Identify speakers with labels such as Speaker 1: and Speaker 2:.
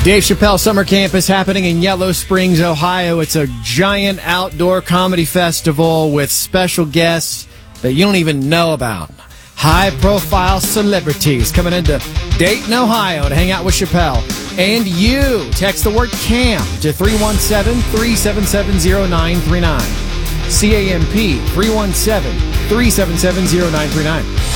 Speaker 1: Dave Chappelle Summer Camp is happening in Yellow Springs, Ohio. It's a giant outdoor comedy festival with special guests that you don't even know about. High-profile celebrities coming into Dayton, Ohio to hang out with Chappelle. And you, text the word CAMP to 317-377-0939. CAMP, 317-377-0939.